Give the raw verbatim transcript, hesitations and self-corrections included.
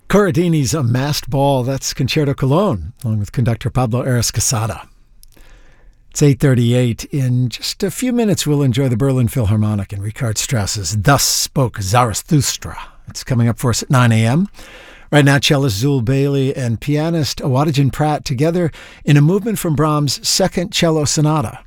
Corradini's A Masked Ball, that's Concerto Cologne, along with conductor Pablo Arascasada. It's eight thirty-eight. In just a few minutes, we'll enjoy the Berlin Philharmonic and Richard Strauss's Thus Spoke Zarathustra. It's coming up for us at nine a.m. Right now, cellist Zul Bailey and pianist Awadijin Pratt together in a movement from Brahms' Second Cello Sonata.